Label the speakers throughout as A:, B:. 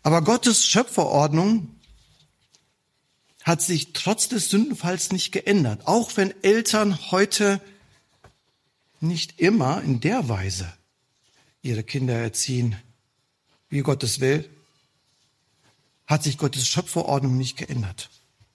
A: Aber Gottes Schöpferordnung hat sich trotz des Sündenfalls nicht geändert. Auch wenn Eltern heute nicht immer in der Weise ihre Kinder erziehen, wie Gott es will, hat sich Gottes Schöpferordnung nicht geändert.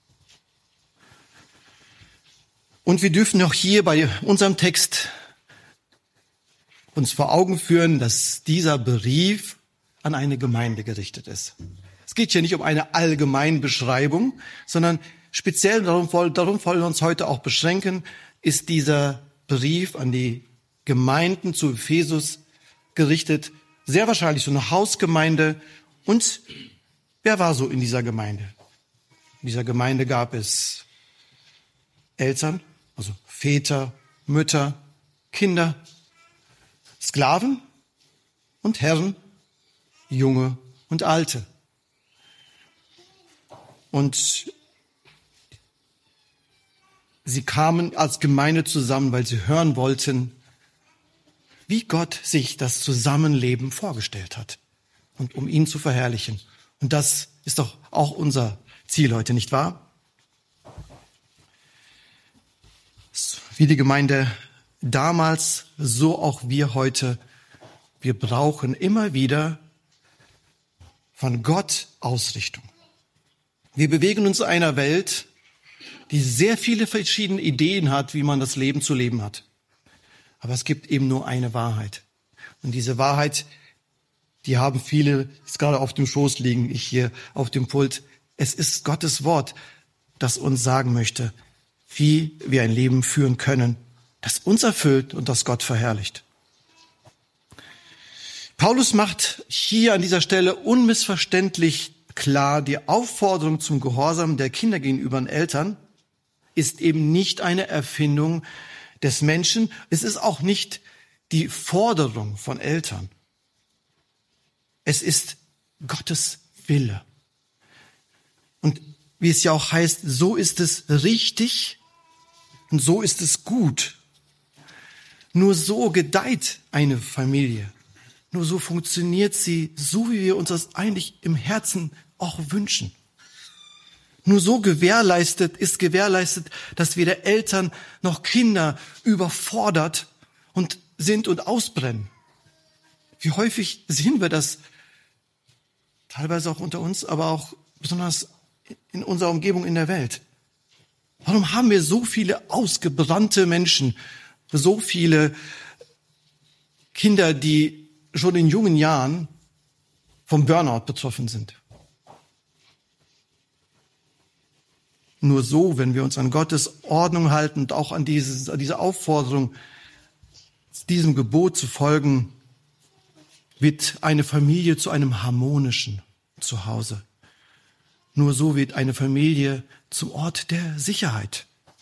A: Und wir dürfen auch hier bei unserem Text uns vor Augen führen, dass dieser Brief an eine Gemeinde gerichtet ist. Es geht hier nicht um eine Allgemeinbeschreibung, sondern speziell, darum wollen wir uns heute auch beschränken, ist dieser Brief an die Gemeinden zu Ephesus gerichtet. Sehr wahrscheinlich so eine Hausgemeinde. Und wer war so in dieser Gemeinde? In dieser Gemeinde gab es Eltern, also Väter, Mütter, Kinder, Sklaven und Herren, Junge und Alte. Und sie kamen als Gemeinde zusammen, weil sie hören wollten, wie Gott sich das Zusammenleben vorgestellt hat und um ihn zu verherrlichen. Und das ist doch auch unser Ziel heute, nicht wahr? Wie die Gemeinde damals, so auch wir heute. Wir brauchen immer wieder von Gott Ausrichtung. Wir bewegen uns in einer Welt, die sehr viele verschiedene Ideen hat, wie man das Leben zu leben hat. Aber es gibt eben nur eine Wahrheit. Und diese Wahrheit, die haben viele jetzt gerade auf dem Schoß liegen, ich hier auf dem Pult. Es ist Gottes Wort, das uns sagen möchte, wie wir ein Leben führen können, das uns erfüllt und das Gott verherrlicht. Paulus macht hier an dieser Stelle unmissverständlich klar, die Aufforderung zum Gehorsam der Kinder gegenüber den Eltern ist eben nicht eine Erfindung des Menschen. Es ist auch nicht die Forderung von Eltern. Es ist Gottes Wille. Und wie es ja auch heißt, so ist es richtig und so ist es gut. Nur so gedeiht eine Familie. Nur so funktioniert sie, so wie wir uns das eigentlich im Herzen auch wünschen. Nur so ist gewährleistet, dass weder Eltern noch Kinder überfordert sind und ausbrennen. Wie häufig sehen wir das, teilweise auch unter uns, aber auch besonders in unserer Umgebung in der Welt. Warum haben wir so viele ausgebrannte Menschen, so viele Kinder, die schon in jungen Jahren vom Burnout betroffen sind? Nur so, wenn wir uns an Gottes Ordnung halten und auch an diese Aufforderung, diesem Gebot zu folgen, wird eine Familie zu einem harmonischen Zuhause. Nur so wird eine Familie zum Ort der Sicherheit.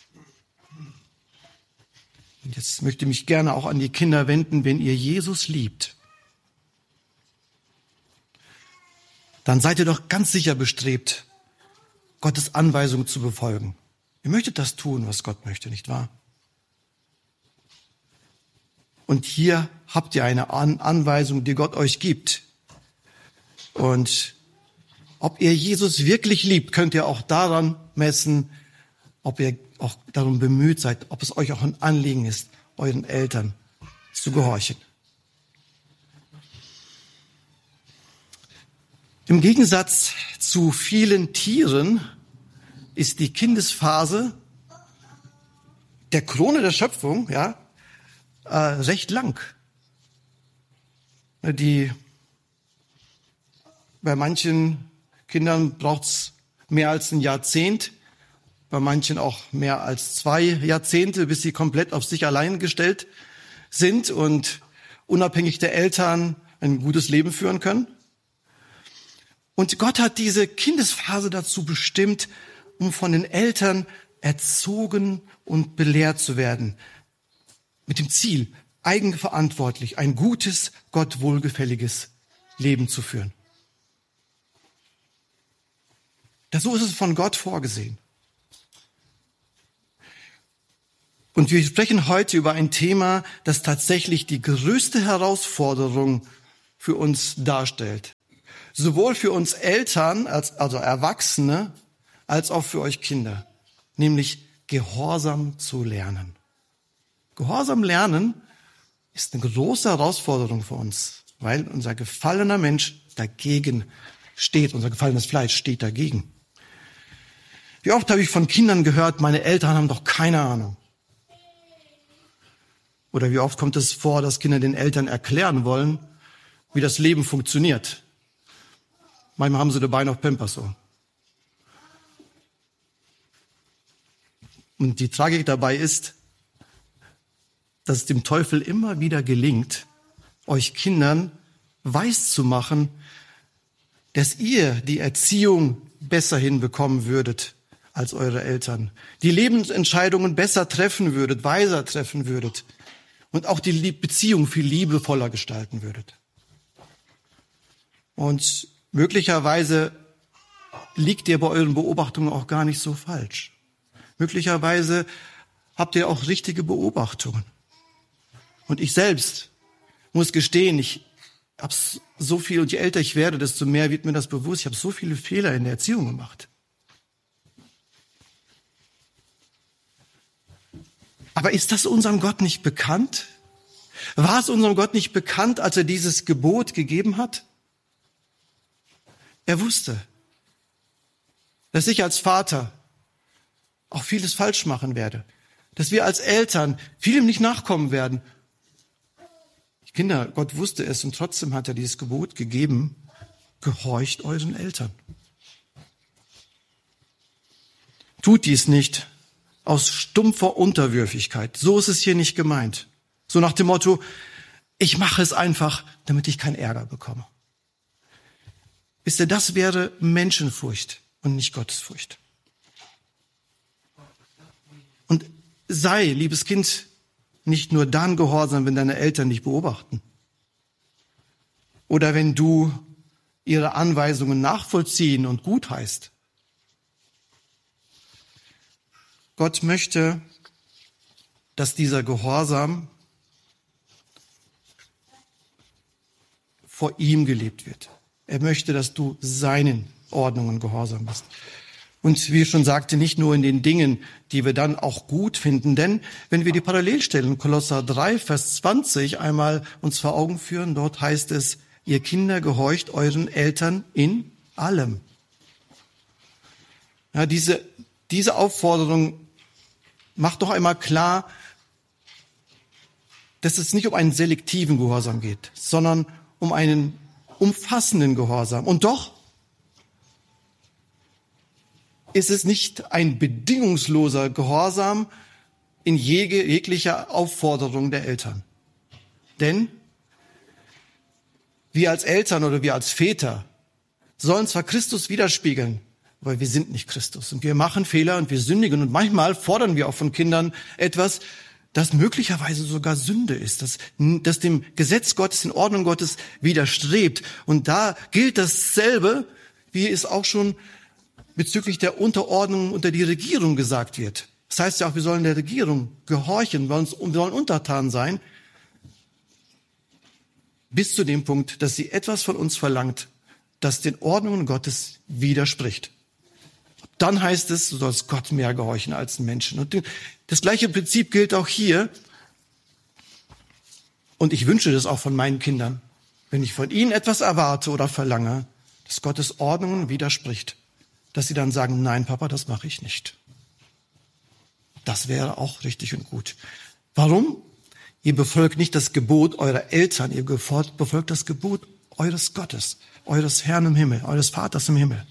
A: Und jetzt möchte ich mich gerne auch an die Kinder wenden, wenn ihr Jesus liebt, dann seid ihr doch ganz sicher bestrebt, Gottes Anweisung zu befolgen. Ihr möchtet das tun, was Gott möchte, nicht wahr? Und hier habt ihr eine Anweisung, die Gott euch gibt. Und ob ihr Jesus wirklich liebt, könnt ihr auch daran messen, ob ihr auch darum bemüht seid, ob es euch auch ein Anliegen ist, euren Eltern zu gehorchen. Im Gegensatz zu vielen Tieren ist die Kindesphase der Krone der Schöpfung, recht lang. Bei manchen Kindern braucht's mehr als ein Jahrzehnt, bei manchen auch mehr als 2 Jahrzehnte, bis sie komplett auf sich allein gestellt sind und unabhängig der Eltern ein gutes Leben führen können. Und Gott hat diese Kindesphase dazu bestimmt, um von den Eltern erzogen und belehrt zu werden. Mit dem Ziel, eigenverantwortlich ein gutes, Gott wohlgefälliges Leben zu führen. So ist es von Gott vorgesehen. Und wir sprechen heute über ein Thema, das tatsächlich die größte Herausforderung für uns darstellt. sowohl für uns Eltern, also Erwachsene, als auch für euch Kinder, nämlich Gehorsam zu lernen. Gehorsam lernen ist eine große Herausforderung für uns, weil unser gefallener Mensch dagegen steht, unser gefallenes Fleisch steht dagegen. Wie oft habe ich von Kindern gehört, meine Eltern haben doch keine Ahnung. Oder wie oft kommt es vor, dass Kinder den Eltern erklären wollen, wie das Leben funktioniert. Manchmal haben sie dabei noch Pampers um. Und die Tragik dabei ist, dass es dem Teufel immer wieder gelingt, euch Kindern weiszumachen, dass ihr die Erziehung besser hinbekommen würdet als eure Eltern, die Lebensentscheidungen besser treffen würdet, weiser treffen würdet und auch die Beziehung viel liebevoller gestalten würdet. Und möglicherweise liegt ihr bei euren Beobachtungen auch gar nicht so falsch. Möglicherweise habt ihr auch richtige Beobachtungen. Und ich selbst muss gestehen, ich habe so viel, und je älter ich werde, desto mehr wird mir das bewusst, ich habe so viele Fehler in der Erziehung gemacht. Aber ist das unserem Gott nicht bekannt? War es unserem Gott nicht bekannt, als er dieses Gebot gegeben hat? Er wusste, dass ich als Vater auch vieles falsch machen werde, dass wir als Eltern vielem nicht nachkommen werden. Kinder, Gott wusste es und trotzdem hat er dieses Gebot gegeben, gehorcht euren Eltern. Tut dies nicht aus stumpfer Unterwürfigkeit. So ist es hier nicht gemeint. So nach dem Motto, ich mache es einfach, damit ich keinen Ärger bekomme. Wisst ihr, das wäre Menschenfurcht und nicht Gottesfurcht. Und sei, liebes Kind, nicht nur dann gehorsam, wenn deine Eltern dich beobachten. Oder wenn du ihre Anweisungen nachvollziehen und gutheißt. Gott möchte, dass dieser Gehorsam vor ihm gelebt wird. Er möchte, dass du seinen Ordnungen gehorsam bist. Und wie ich schon sagte, nicht nur in den Dingen, die wir dann auch gut finden. Denn wenn wir die Parallelstellen, Kolosser 3, Vers 20, einmal uns vor Augen führen, dort heißt es, ihr Kinder gehorcht euren Eltern in allem. Ja, diese Aufforderung macht doch einmal klar, dass es nicht um einen selektiven Gehorsam geht, sondern um einen umfassenden Gehorsam. Und doch ist es nicht ein bedingungsloser Gehorsam in jeglicher Aufforderung der Eltern. Denn wir als Eltern oder wir als Väter sollen zwar Christus widerspiegeln, aber wir sind nicht Christus. Und wir machen Fehler und wir sündigen. Und manchmal fordern wir auch von Kindern etwas, das möglicherweise sogar Sünde ist, das dem Gesetz Gottes, den Ordnung Gottes widerstrebt. Und da gilt dasselbe, wie es auch schon bezüglich der Unterordnung unter die Regierung gesagt wird. Das heißt ja auch, wir sollen der Regierung gehorchen, wir sollen untertan sein, bis zu dem Punkt, dass sie etwas von uns verlangt, das den Ordnungen Gottes widerspricht. Dann heißt es, du sollst Gott mehr gehorchen als den Menschen. Und das gleiche Prinzip gilt auch hier. Und ich wünsche das auch von meinen Kindern, wenn ich von ihnen etwas erwarte oder verlange, dass Gottes Ordnungen widerspricht, dass sie dann sagen, nein, Papa, das mache ich nicht. Das wäre auch richtig und gut. Warum? Ihr befolgt nicht das Gebot eurer Eltern, ihr befolgt das Gebot eures Gottes, eures Herrn im Himmel, eures Vaters im Himmel.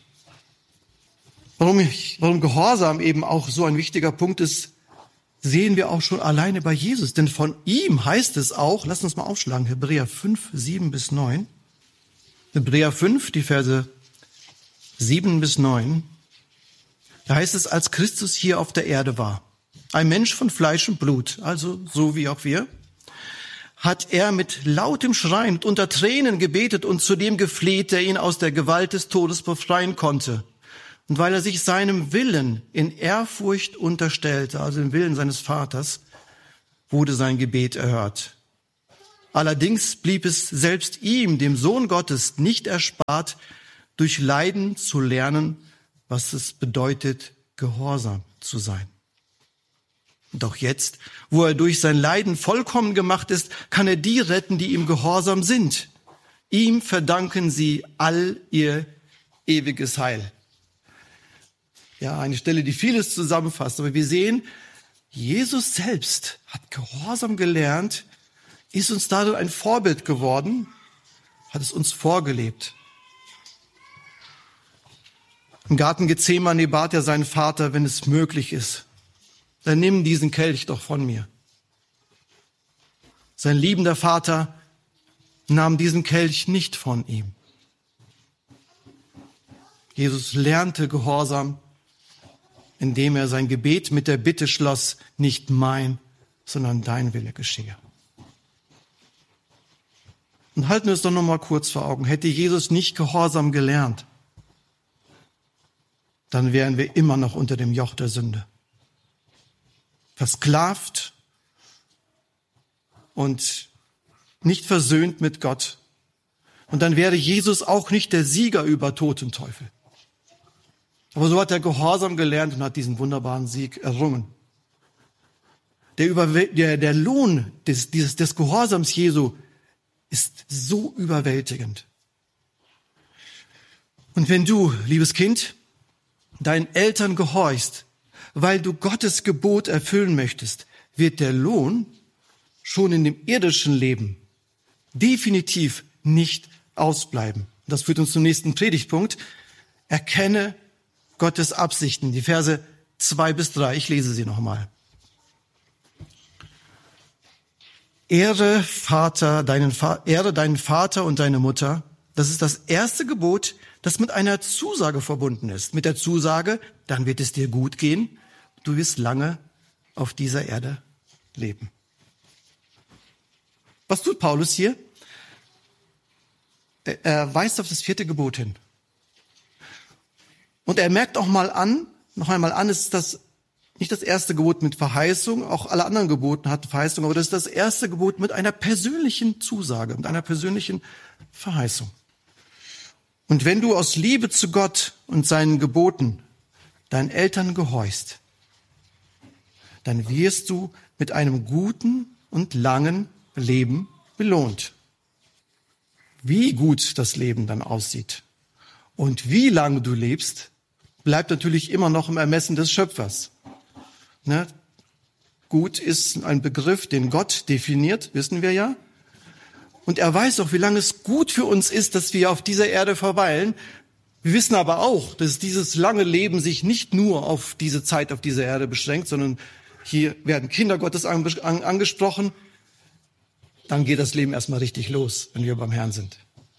A: Warum Gehorsam eben auch so ein wichtiger Punkt ist, sehen wir auch schon alleine bei Jesus. Denn von ihm heißt es auch, lasst uns mal aufschlagen, Hebräer 5, 7 bis 9. Hebräer 5, die Verse 7 bis 9. Da heißt es, als Christus hier auf der Erde war, ein Mensch von Fleisch und Blut, also so wie auch wir, hat er mit lautem Schreien und unter Tränen gebetet und zu dem gefleht, der ihn aus der Gewalt des Todes befreien konnte. Und weil er sich seinem Willen in Ehrfurcht unterstellte, also dem Willen seines Vaters, wurde sein Gebet erhört. Allerdings blieb es selbst ihm, dem Sohn Gottes, nicht erspart, durch Leiden zu lernen, was es bedeutet, gehorsam zu sein. Doch jetzt, wo er durch sein Leiden vollkommen gemacht ist, kann er die retten, die ihm gehorsam sind. Ihm verdanken sie all ihr ewiges Heil. Ja, eine Stelle, die vieles zusammenfasst. Aber wir sehen, Jesus selbst hat Gehorsam gelernt, ist uns dadurch ein Vorbild geworden, hat es uns vorgelebt. Im Garten Gethsemane bat er seinen Vater, wenn es möglich ist, dann nimm diesen Kelch doch von mir. Sein liebender Vater nahm diesen Kelch nicht von ihm. Jesus lernte Gehorsam, indem er sein Gebet mit der Bitte schloss, nicht mein, sondern dein Wille geschehe. Und halten wir es doch noch mal kurz vor Augen. Hätte Jesus nicht Gehorsam gelernt, dann wären wir immer noch unter dem Joch der Sünde. Versklavt und nicht versöhnt mit Gott. Und dann wäre Jesus auch nicht der Sieger über Tod und Teufel. Aber so hat er Gehorsam gelernt und hat diesen wunderbaren Sieg errungen. Der Lohn des Gehorsams Jesu ist so überwältigend. Und wenn du, liebes Kind, deinen Eltern gehorchst, weil du Gottes Gebot erfüllen möchtest, wird der Lohn schon in dem irdischen Leben definitiv nicht ausbleiben. Das führt uns zum nächsten Predigtpunkt. Erkenne Gottes Absichten. Die Verse 2-3. Ich lese sie nochmal. Ehre deinen Vater und deine Mutter. Das ist das erste Gebot, das mit einer Zusage verbunden ist. Mit der Zusage, dann wird es dir gut gehen. Du wirst lange auf dieser Erde leben. Was tut Paulus hier? Er weist auf das 4. Gebot hin. Und er merkt auch noch einmal an, ist das nicht das erste Gebot mit Verheißung, auch alle anderen Gebote hatten Verheißung, aber das ist das erste Gebot mit einer persönlichen Zusage, mit einer persönlichen Verheißung. Und wenn du aus Liebe zu Gott und seinen Geboten deinen Eltern gehorchst, dann wirst du mit einem guten und langen Leben belohnt. Wie gut das Leben dann aussieht und wie lange du lebst, bleibt natürlich immer noch im Ermessen des Schöpfers. Ne? Gut ist ein Begriff, den Gott definiert, wissen wir ja. Und er weiß auch, wie lange es gut für uns ist, dass wir auf dieser Erde verweilen. Wir wissen aber auch, dass dieses lange Leben sich nicht nur auf diese Zeit auf dieser Erde beschränkt, sondern hier werden Kinder Gottes angesprochen. Dann geht das Leben erstmal richtig los, wenn wir beim Herrn sind.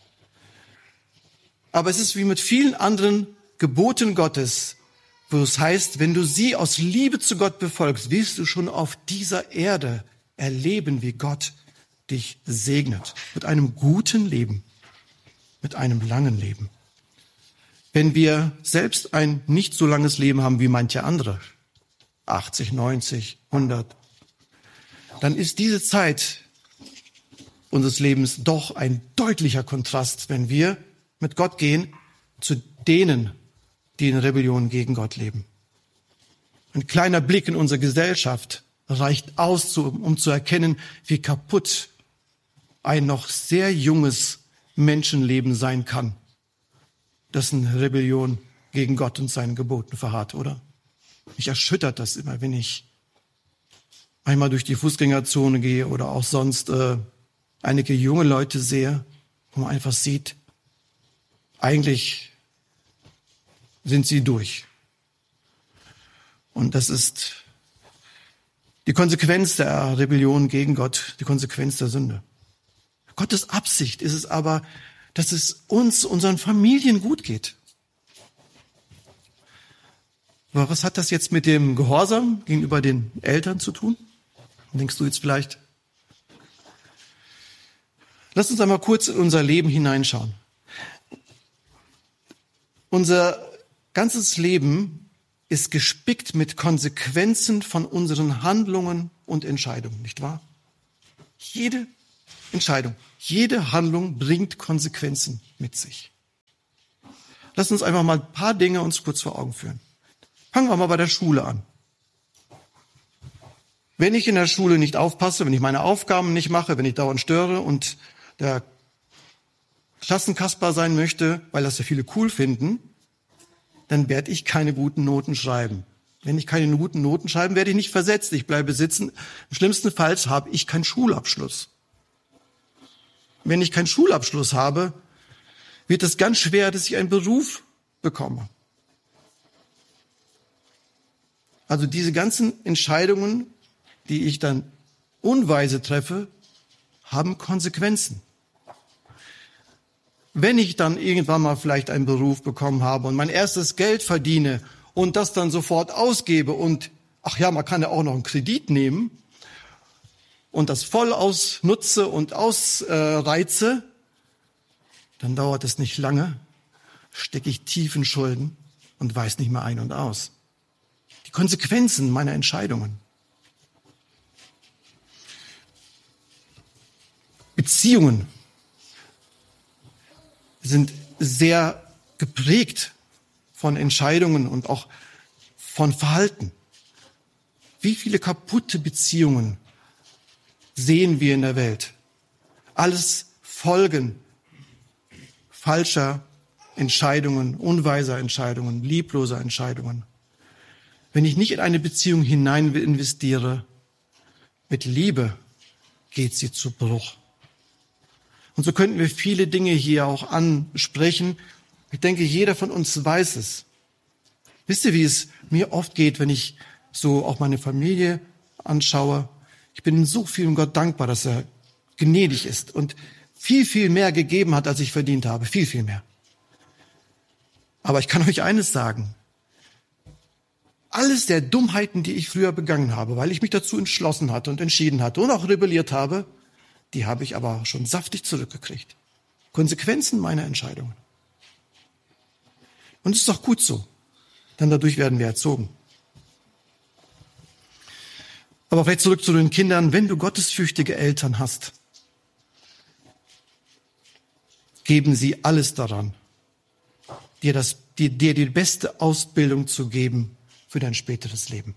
A: Aber es ist wie mit vielen anderen Geboten Gottes, wo es heißt, wenn du sie aus Liebe zu Gott befolgst, wirst du schon auf dieser Erde erleben, wie Gott dich segnet. Mit einem guten Leben, mit einem langen Leben. Wenn wir selbst ein nicht so langes Leben haben wie manche andere, 80, 90, 100, dann ist diese Zeit unseres Lebens doch ein deutlicher Kontrast, wenn wir mit Gott gehen, zu denen, die in Rebellion gegen Gott leben. Ein kleiner Blick in unsere Gesellschaft reicht aus, um zu erkennen, wie kaputt ein noch sehr junges Menschenleben sein kann, das in Rebellion gegen Gott und seinen Geboten verharrt, oder? Mich erschüttert das immer, wenn ich einmal durch die Fußgängerzone gehe oder auch sonst einige junge Leute sehe, wo man einfach sieht, eigentlich sind sie durch. Und das ist die Konsequenz der Rebellion gegen Gott, die Konsequenz der Sünde. Gottes Absicht ist es aber, dass es uns, unseren Familien gut geht. Aber was hat das jetzt mit dem Gehorsam gegenüber den Eltern zu tun? Denkst du jetzt vielleicht? Lass uns einmal kurz in unser Leben hineinschauen. Unser ganzes Leben ist gespickt mit Konsequenzen von unseren Handlungen und Entscheidungen, nicht wahr? Jede Entscheidung. Jede Handlung bringt Konsequenzen mit sich. Lass uns einfach mal ein paar Dinge uns kurz vor Augen führen. Fangen wir mal bei der Schule an. Wenn ich in der Schule nicht aufpasse, wenn ich meine Aufgaben nicht mache, wenn ich dauernd störe und der Klassenkasper sein möchte, weil das ja viele cool finden, dann werde ich keine guten Noten schreiben. Wenn ich keine guten Noten schreibe, werde ich nicht versetzt. Ich bleibe sitzen. Im schlimmsten Fall habe ich keinen Schulabschluss. Wenn ich keinen Schulabschluss habe, wird es ganz schwer, dass ich einen Beruf bekomme. Also diese ganzen Entscheidungen, die ich dann unweise treffe, haben Konsequenzen. Wenn ich dann irgendwann mal vielleicht einen Beruf bekommen habe und mein erstes Geld verdiene und das dann sofort ausgebe und, ach ja, man kann ja auch noch einen Kredit nehmen und das voll ausnutze und ausreize, dann dauert es nicht lange, stecke ich tief in Schulden und weiß nicht mehr ein und aus. Die Konsequenzen meiner Entscheidungen. Beziehungen sind sehr geprägt von Entscheidungen und auch von Verhalten. Wie viele kaputte Beziehungen sehen wir in der Welt? Alles Folgen falscher Entscheidungen, unweiser Entscheidungen, liebloser Entscheidungen. Wenn ich nicht in eine Beziehung hinein investiere, mit Liebe geht sie zu Bruch. Und so könnten wir viele Dinge hier auch ansprechen. Ich denke, jeder von uns weiß es. Wisst ihr, wie es mir oft geht, wenn ich so auch meine Familie anschaue? Ich bin so vielem Gott dankbar, dass er gnädig ist und viel, viel mehr gegeben hat, als ich verdient habe. Viel, viel mehr. Aber ich kann euch eines sagen. Alles der Dummheiten, die ich früher begangen habe, weil ich mich dazu entschlossen hatte und entschieden hatte und auch rebelliert habe, die habe ich aber schon saftig zurückgekriegt. Konsequenzen meiner Entscheidungen. Und es ist doch gut so, denn dadurch werden wir erzogen. Aber vielleicht zurück zu den Kindern. Wenn du gottesfürchtige Eltern hast, geben sie alles daran, dir die beste Ausbildung zu geben für dein späteres Leben.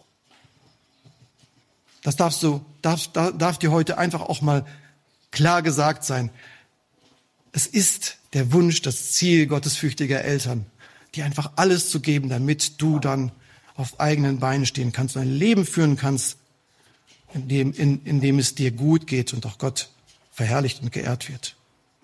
A: Das darf dir heute einfach auch mal klar gesagt sein. Es ist der Wunsch, das Ziel gottesfürchtiger Eltern, dir einfach alles zu geben, damit du dann auf eigenen Beinen stehen kannst und ein Leben führen kannst, in dem es dir gut geht und auch Gott verherrlicht und geehrt wird.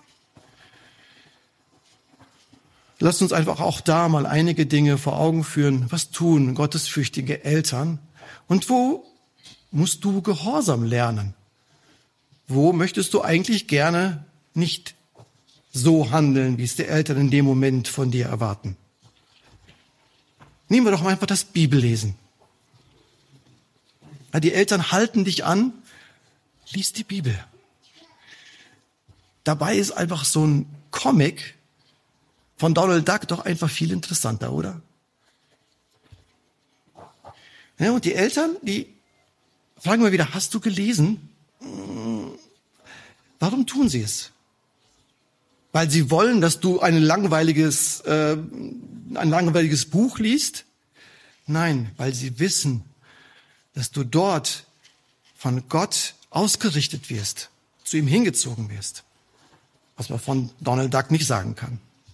A: Lasst uns einfach auch da mal einige Dinge vor Augen führen. Was tun gottesfürchtige Eltern? Und wo musst du Gehorsam lernen? Wo möchtest du eigentlich gerne nicht so handeln, wie es die Eltern in dem Moment von dir erwarten? Nehmen wir doch mal einfach das Bibellesen. Ja, die Eltern halten dich an, lies die Bibel. Dabei ist einfach so ein Comic von Donald Duck doch einfach viel interessanter, oder? Ja, und die Eltern, die fragen mal wieder, hast du gelesen? Warum tun sie es? Weil sie wollen, dass du ein langweiliges Buch liest? Nein, weil sie wissen, dass du dort von Gott ausgerichtet wirst, zu ihm hingezogen wirst. Was man von Donald Duck nicht sagen kann.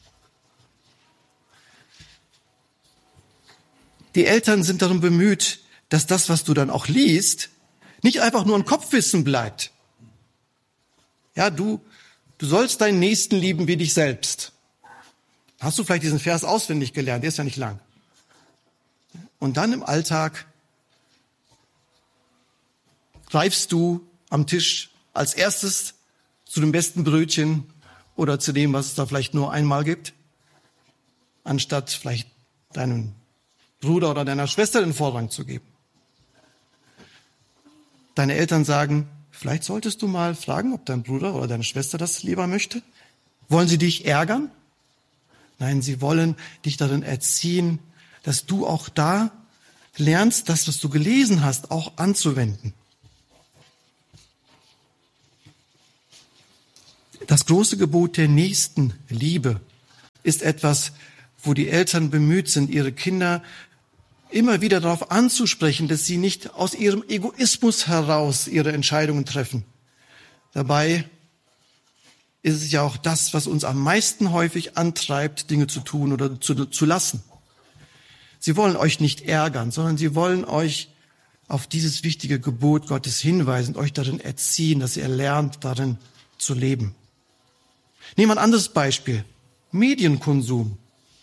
A: Die Eltern sind darum bemüht, dass das, was du dann auch liest, nicht einfach nur ein Kopfwissen bleibt. Ja, du sollst deinen Nächsten lieben wie dich selbst. Hast du vielleicht diesen Vers auswendig gelernt? Der ist ja nicht lang. Und dann im Alltag greifst du am Tisch als erstes zu dem besten Brötchen oder zu dem, was es da vielleicht nur einmal gibt, anstatt vielleicht deinem Bruder oder deiner Schwester den Vorrang zu geben. Deine Eltern sagen, vielleicht solltest du mal fragen, ob dein Bruder oder deine Schwester das lieber möchte. Wollen sie dich ärgern? Nein, sie wollen dich darin erziehen, dass du auch da lernst, das, was du gelesen hast, auch anzuwenden. Das große Gebot der Nächstenliebe ist etwas, wo die Eltern bemüht sind, ihre Kinder immer wieder darauf anzusprechen, dass sie nicht aus ihrem Egoismus heraus ihre Entscheidungen treffen. Dabei ist es ja auch das, was uns am meisten häufig antreibt, Dinge zu tun oder zu lassen. Sie wollen euch nicht ärgern, sondern sie wollen euch auf dieses wichtige Gebot Gottes hinweisen, euch darin erziehen, dass ihr lernt, darin zu leben. Nehmen wir ein anderes Beispiel. Medienkonsum.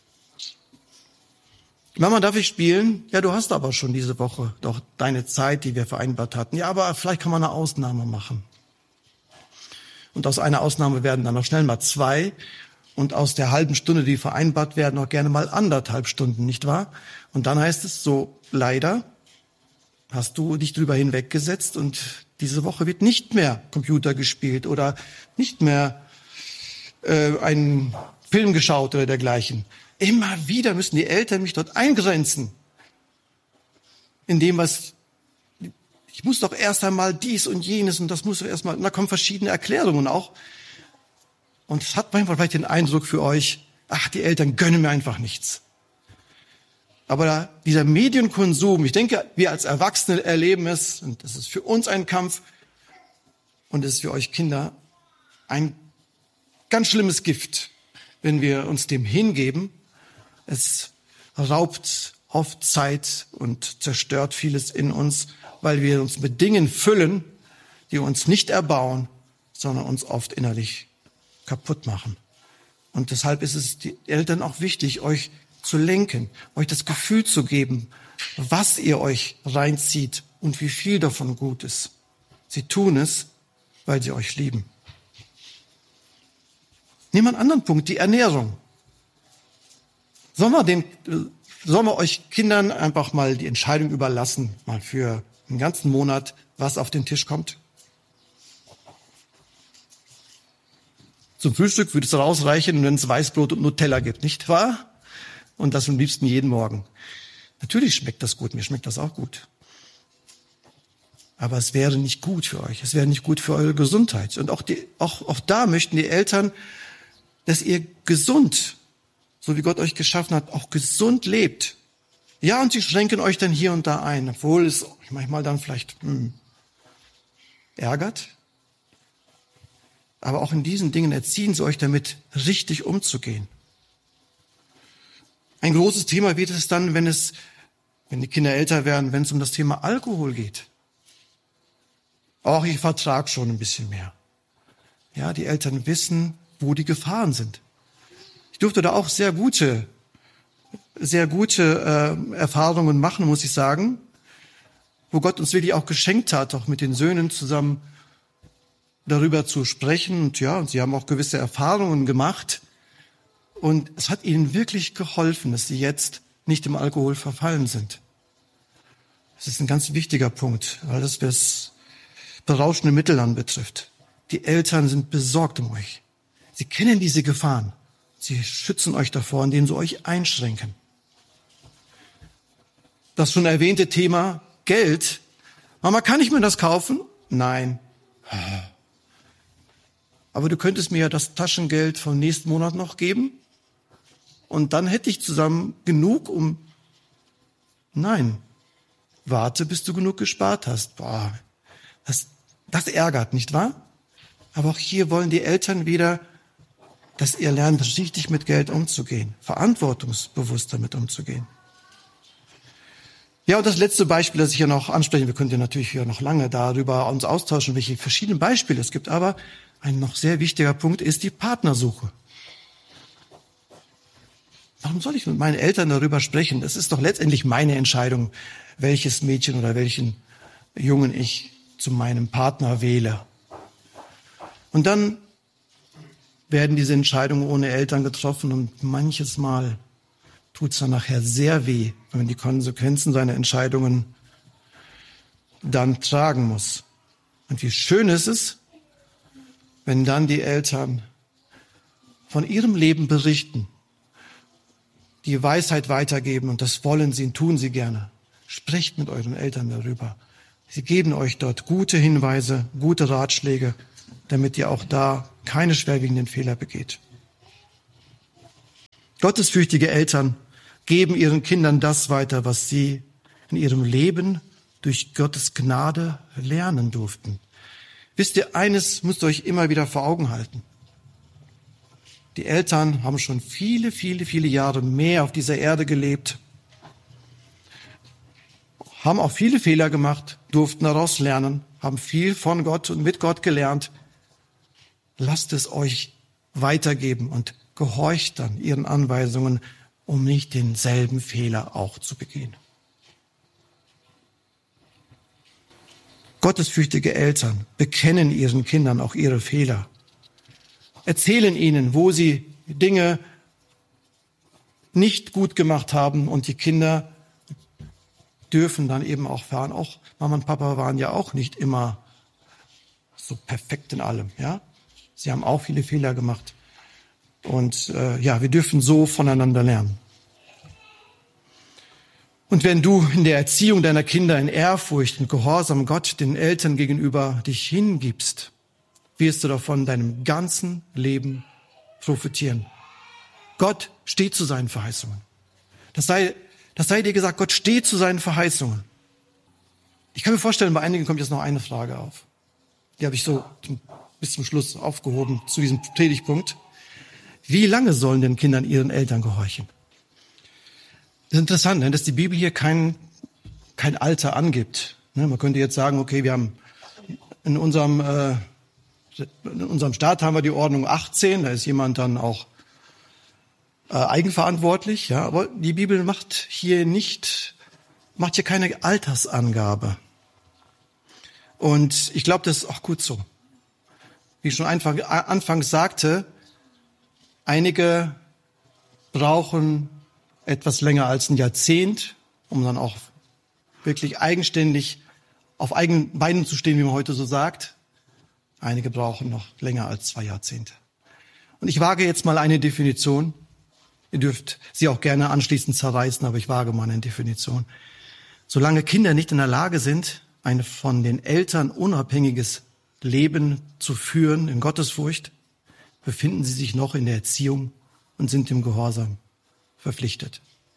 A: Mama, darf ich spielen? Ja, du hast aber schon diese Woche doch deine Zeit, die wir vereinbart hatten. Ja, aber vielleicht kann man eine Ausnahme machen. Und aus einer Ausnahme werden dann noch schnell mal 2. Und aus der halben Stunde, die vereinbart werden, auch gerne mal 1,5 Stunden, nicht wahr? Und dann heißt es so, leider hast du dich drüber hinweggesetzt und diese Woche wird nicht mehr Computer gespielt oder nicht mehr einen Film geschaut oder dergleichen. Immer wieder müssen die Eltern mich dort eingrenzen. In dem, was, ich muss doch erst einmal dies und jenes und das muss doch erst mal, da kommen verschiedene Erklärungen auch. Und es hat manchmal vielleicht den Eindruck für euch, ach, die Eltern gönnen mir einfach nichts. Aber dieser Medienkonsum, ich denke, wir als Erwachsene erleben es, und das ist für uns ein Kampf und es ist für euch Kinder ein ganz schlimmes Gift, wenn wir uns dem hingeben. Es raubt oft Zeit und zerstört vieles in uns, weil wir uns mit Dingen füllen, die uns nicht erbauen, sondern uns oft innerlich kaputt machen. Und deshalb ist es den Eltern auch wichtig, euch zu lenken, euch das Gefühl zu geben, was ihr euch reinzieht und wie viel davon gut ist. Sie tun es, weil sie euch lieben. Nehmen wir einen anderen Punkt, die Ernährung. Sollen wir euch Kindern einfach mal die Entscheidung überlassen, mal für einen ganzen Monat, was auf den Tisch kommt? Zum Frühstück würde es rausreichen, wenn es Weißbrot und Nutella gibt, nicht wahr? Und das am liebsten jeden Morgen. Natürlich schmeckt das gut, mir schmeckt das auch gut. Aber es wäre nicht gut für euch, es wäre nicht gut für eure Gesundheit. Und auch da möchten die Eltern, dass ihr gesund, so wie Gott euch geschaffen hat, auch gesund lebt. Ja, und sie schränken euch dann hier und da ein, obwohl es euch manchmal dann vielleicht ärgert. Aber auch in diesen Dingen erziehen sie euch damit, richtig umzugehen. Ein großes Thema wird es dann, wenn die Kinder älter werden, wenn es um das Thema Alkohol geht. Auch ich vertrage schon ein bisschen mehr. Ja, die Eltern wissen, wo die Gefahren sind. Ich durfte da auch sehr gute Erfahrungen machen, muss ich sagen, wo Gott uns wirklich auch geschenkt hat, auch mit den Söhnen zusammen darüber zu sprechen. Und ja, und sie haben auch gewisse Erfahrungen gemacht. Und es hat ihnen wirklich geholfen, dass sie jetzt nicht im Alkohol verfallen sind. Das ist ein ganz wichtiger Punkt, weil das was berauschende Mittel anbetrifft. Die Eltern sind besorgt um euch. Sie kennen diese Gefahren. Sie schützen euch davor, indem sie euch einschränken. Das schon erwähnte Thema Geld. Mama, kann ich mir das kaufen? Nein. Aber du könntest mir ja das Taschengeld vom nächsten Monat noch geben? Und dann hätte ich zusammen genug, Nein. Warte, bis du genug gespart hast. Boah, das ärgert, nicht wahr? Aber auch hier wollen die Eltern wieder, dass ihr lernt, richtig mit Geld umzugehen, verantwortungsbewusst damit umzugehen. Ja, und das letzte Beispiel, das ich hier noch anspreche, wir können ja natürlich hier noch lange darüber uns austauschen, welche verschiedenen Beispiele es gibt, aber ein noch sehr wichtiger Punkt ist die Partnersuche. Warum soll ich mit meinen Eltern darüber sprechen? Das ist doch letztendlich meine Entscheidung, welches Mädchen oder welchen Jungen ich zu meinem Partner wähle. Und dann werden diese Entscheidungen ohne Eltern getroffen und manches Mal tut es dann nachher sehr weh, wenn man die Konsequenzen seiner Entscheidungen dann tragen muss. Und wie schön ist es, wenn dann die Eltern von ihrem Leben berichten, die Weisheit weitergeben, und das wollen sie und tun sie gerne. Sprecht mit euren Eltern darüber. Sie geben euch dort gute Hinweise, gute Ratschläge, damit ihr auch da keine schwerwiegenden Fehler begeht. Gottesfürchtige Eltern geben ihren Kindern das weiter, was sie in ihrem Leben durch Gottes Gnade lernen durften. Wisst ihr, eines müsst ihr euch immer wieder vor Augen halten. Die Eltern haben schon viele, viele, viele Jahre mehr auf dieser Erde gelebt, haben auch viele Fehler gemacht, durften daraus lernen, haben viel von Gott und mit Gott gelernt. Lasst es euch weitergeben und gehorcht dann ihren Anweisungen, um nicht denselben Fehler auch zu begehen. Gottesfürchtige Eltern bekennen ihren Kindern auch ihre Fehler, erzählen ihnen, wo sie Dinge nicht gut gemacht haben, und die Kinder dürfen dann eben auch fahren. Auch Mama und Papa waren ja auch nicht immer so perfekt in allem, ja. Sie haben auch viele Fehler gemacht. Und wir dürfen so voneinander lernen. Und wenn du in der Erziehung deiner Kinder in Ehrfurcht und Gehorsam Gott, den Eltern gegenüber, dich hingibst, wirst du davon deinem ganzen Leben profitieren. Gott steht zu seinen Verheißungen. Das sei dir gesagt, Gott steht zu seinen Verheißungen. Ich kann mir vorstellen, bei einigen kommt jetzt noch eine Frage auf. Die habe ich so bis zum Schluss aufgehoben zu diesem Predigtpunkt. Wie lange sollen denn Kinder ihren Eltern gehorchen? Das ist interessant, dass die Bibel hier kein Alter angibt. Man könnte jetzt sagen, okay, wir haben in unserem Staat haben wir die Ordnung 18, da ist jemand dann auch eigenverantwortlich, ja, aber die Bibel macht hier keine Altersangabe. Und ich glaube, das ist auch gut so. Wie ich schon anfangs sagte, einige brauchen etwas länger als ein Jahrzehnt, um dann auch wirklich eigenständig auf eigenen Beinen zu stehen, wie man heute so sagt. Einige brauchen noch länger als 2 Jahrzehnte. Und ich wage jetzt mal eine Definition. Ihr dürft sie auch gerne anschließend zerreißen, aber ich wage mal eine Definition. Solange Kinder nicht in der Lage sind, ein von den Eltern unabhängiges Leben zu führen in Gottesfurcht, befinden sie sich noch in der Erziehung und sind dem Gehorsam verpflichtet.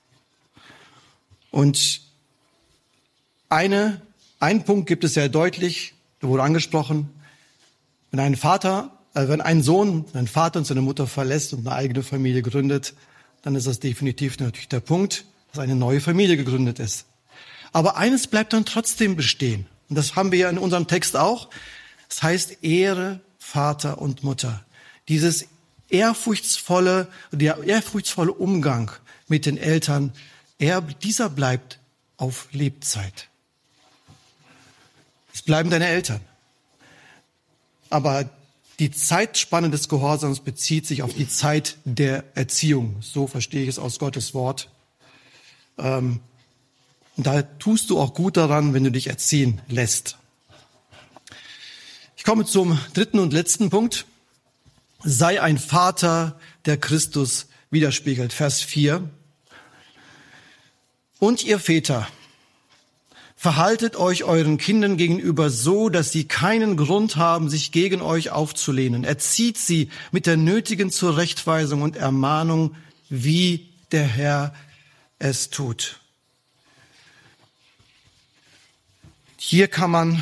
A: Und ein Punkt gibt es sehr deutlich, der wurde angesprochen: Wenn ein Sohn seinen Vater und seine Mutter verlässt und eine eigene Familie gründet, dann ist das definitiv natürlich der Punkt, dass eine neue Familie gegründet ist. Aber eines bleibt dann trotzdem bestehen. Und das haben wir ja in unserem Text auch. Das heißt, Ehre Vater und Mutter. Der ehrfurchtsvolle Umgang mit den Eltern, dieser bleibt auf Lebzeit. Es bleiben deine Eltern. Aber die Zeitspanne des Gehorsams bezieht sich auf die Zeit der Erziehung. So verstehe ich es aus Gottes Wort. Und da tust du auch gut daran, wenn du dich erziehen lässt. Ich komme zum 3. und letzten Punkt. Sei ein Vater, der Christus widerspiegelt. Vers 4. Und ihr Väter, verhaltet euch euren Kindern gegenüber so, dass sie keinen Grund haben, sich gegen euch aufzulehnen. Erzieht sie mit der nötigen Zurechtweisung und Ermahnung, wie der Herr es tut. Hier kann man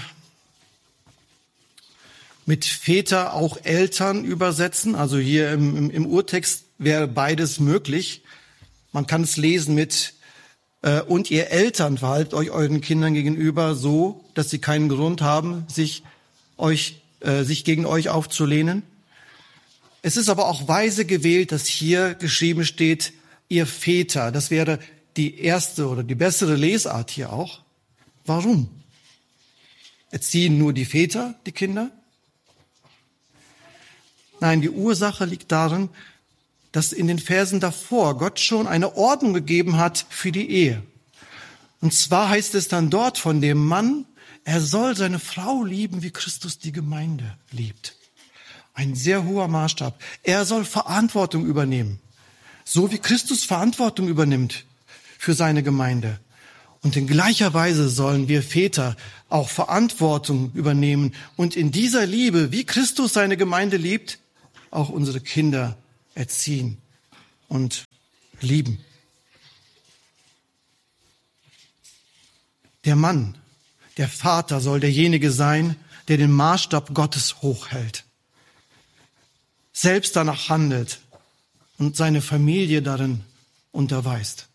A: mit Väter auch Eltern übersetzen. Also hier im Urtext wäre beides möglich. Man kann es lesen mit und ihr Eltern verhaltet euch euren Kindern gegenüber so, dass sie keinen Grund haben, sich gegen euch aufzulehnen. Es ist aber auch weise gewählt, dass hier geschrieben steht, ihr Väter. Das wäre die erste oder die bessere Lesart hier auch. Warum? Erziehen nur die Väter die Kinder? Nein, die Ursache liegt darin, dass in den Versen davor Gott schon eine Ordnung gegeben hat für die Ehe. Und zwar heißt es dann dort von dem Mann, er soll seine Frau lieben, wie Christus die Gemeinde liebt. Ein sehr hoher Maßstab. Er soll Verantwortung übernehmen, so wie Christus Verantwortung übernimmt für seine Gemeinde. Und in gleicher Weise sollen wir Väter auch Verantwortung übernehmen und in dieser Liebe, wie Christus seine Gemeinde liebt, auch unsere Kinder erziehen und lieben. Der Mann, der Vater soll derjenige sein, der den Maßstab Gottes hochhält, selbst danach handelt und seine Familie darin unterweist.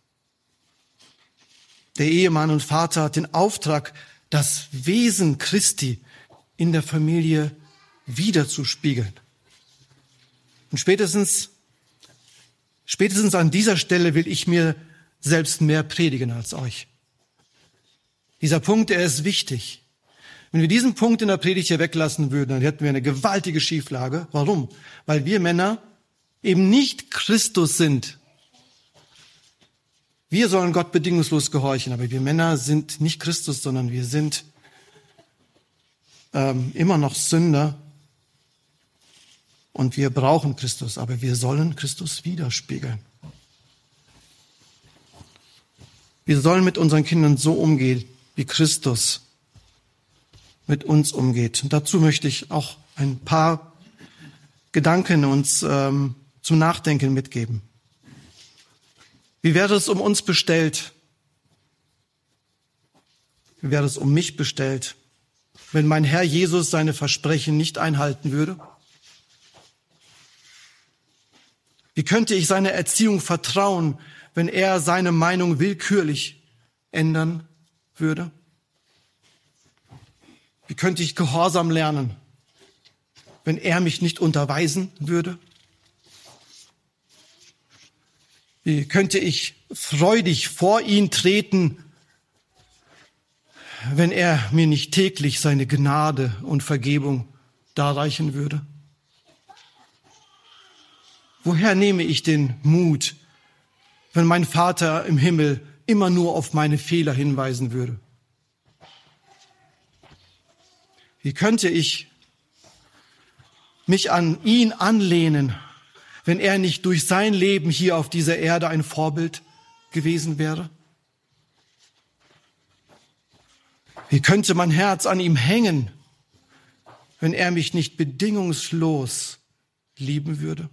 A: Der Ehemann und Vater hat den Auftrag, das Wesen Christi in der Familie wiederzuspiegeln. Und spätestens an dieser Stelle will ich mir selbst mehr predigen als euch. Dieser Punkt, er ist wichtig. Wenn wir diesen Punkt in der Predigt hier weglassen würden, dann hätten wir eine gewaltige Schieflage. Warum? Weil wir Männer eben nicht Christus sind. Wir sollen Gott bedingungslos gehorchen, aber wir Männer sind nicht Christus, sondern wir sind immer noch Sünder. Und wir brauchen Christus, aber wir sollen Christus widerspiegeln. Wir sollen mit unseren Kindern so umgehen, wie Christus mit uns umgeht. Und dazu möchte ich auch ein paar Gedanken uns zum Nachdenken mitgeben. Wie wäre es um uns bestellt? Wie wäre es um mich bestellt, wenn mein Herr Jesus seine Versprechen nicht einhalten würde? Wie könnte ich seiner Erziehung vertrauen, wenn er seine Meinung willkürlich ändern würde? Wie könnte ich Gehorsam lernen, wenn er mich nicht unterweisen würde? Wie könnte ich freudig vor ihn treten, wenn er mir nicht täglich seine Gnade und Vergebung darreichen würde? Woher nehme ich den Mut, wenn mein Vater im Himmel immer nur auf meine Fehler hinweisen würde? Wie könnte ich mich an ihn anlehnen, wenn er nicht durch sein Leben hier auf dieser Erde ein Vorbild gewesen wäre? Wie könnte mein Herz an ihm hängen, wenn er mich nicht bedingungslos lieben würde?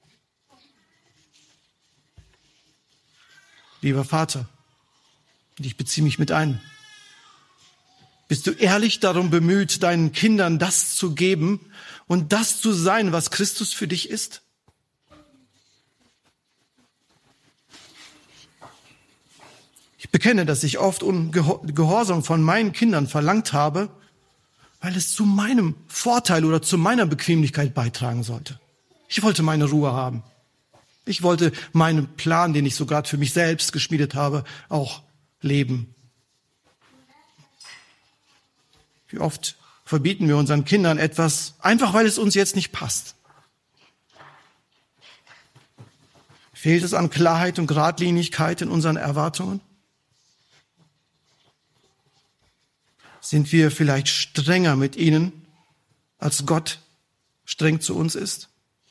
A: Lieber Vater, und ich beziehe mich mit ein, bist du ehrlich darum bemüht, deinen Kindern das zu geben und das zu sein, was Christus für dich ist? Ich bekenne, dass ich oft Gehorsam von meinen Kindern verlangt habe, weil es zu meinem Vorteil oder zu meiner Bequemlichkeit beitragen sollte. Ich wollte meine Ruhe haben. Ich wollte meinen Plan, den ich so gerade für mich selbst geschmiedet habe, auch leben. Wie oft verbieten wir unseren Kindern etwas, einfach weil es uns jetzt nicht passt. Fehlt es an Klarheit und Geradlinigkeit in unseren Erwartungen? Sind wir vielleicht strenger mit ihnen, als Gott streng zu uns ist?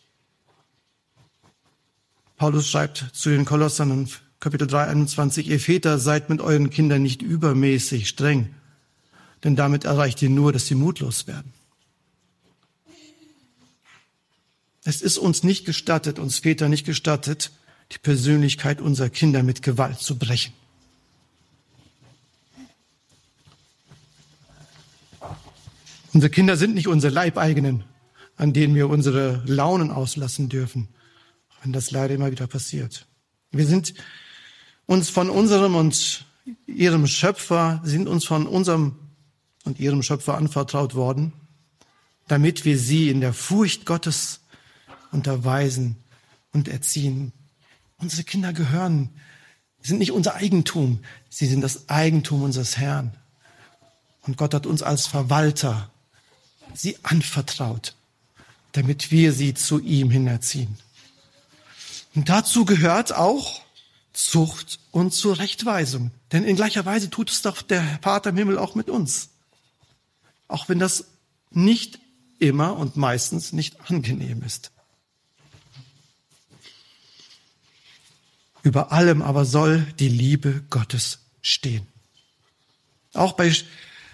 A: Paulus schreibt zu den Kolossern in Kapitel 3, 21, ihr Väter, seid mit euren Kindern nicht übermäßig streng, denn damit erreicht ihr nur, dass sie mutlos werden. Es ist uns nicht gestattet, uns Väter nicht gestattet, die Persönlichkeit unserer Kinder mit Gewalt zu brechen. Unsere Kinder sind nicht unsere Leibeigenen, an denen wir unsere Launen auslassen dürfen, wenn das leider immer wieder passiert. Wir sind uns von unserem und ihrem Schöpfer anvertraut worden, damit wir sie in der Furcht Gottes unterweisen und erziehen. Unsere Kinder sind nicht unser Eigentum, sie sind das Eigentum unseres Herrn. Und Gott hat uns als Verwalter sie anvertraut, damit wir sie zu ihm hin erziehen. Und dazu gehört auch Zucht und Zurechtweisung. Denn in gleicher Weise tut es doch der Vater im Himmel auch mit uns. Auch wenn das nicht immer und meistens nicht angenehm ist. Über allem aber soll die Liebe Gottes stehen. Auch bei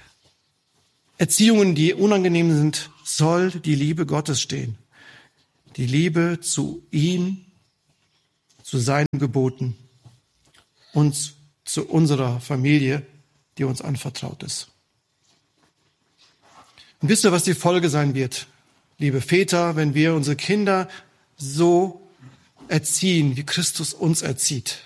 A: Erziehungen, die unangenehm sind, soll die Liebe Gottes stehen. die Liebe zu ihm, zu seinen Geboten und zu unserer Familie, die uns anvertraut ist. Und wisst ihr, was die Folge sein wird, liebe Väter, wenn wir unsere Kinder so erziehen, wie Christus uns erzieht?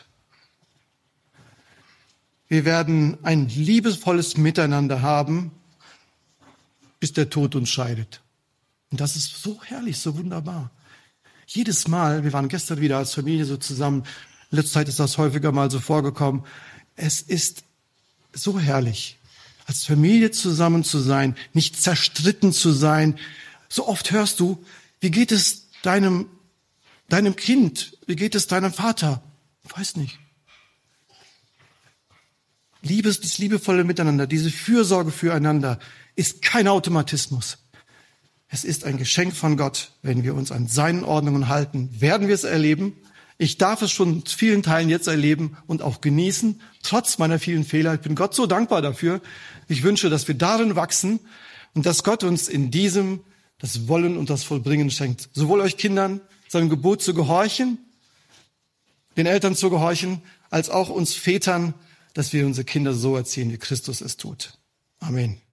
A: Wir werden ein liebevolles Miteinander haben, bis der Tod uns scheidet. Und das ist so herrlich, so wunderbar. Jedes Mal, wir waren gestern wieder als Familie so zusammen, in letzter Zeit ist das häufiger mal so vorgekommen, es ist so herrlich, als Familie zusammen zu sein, nicht zerstritten zu sein. So oft hörst du, wie geht es deinem Kind, wie geht es deinem Vater? Ich weiß nicht. Dieses liebevolle Miteinander, diese Fürsorge füreinander ist kein Automatismus. Es ist ein Geschenk von Gott. Wenn wir uns an seinen Ordnungen halten, werden wir es erleben. Ich darf es schon in vielen Teilen jetzt erleben und auch genießen, trotz meiner vielen Fehler. Ich bin Gott so dankbar dafür. Ich wünsche, dass wir darin wachsen und dass Gott uns in diesem das Wollen und das Vollbringen schenkt. Sowohl euch Kindern seinem Gebot zu gehorchen, den Eltern zu gehorchen, als auch uns Vätern, dass wir unsere Kinder so erziehen, wie Christus es tut. Amen.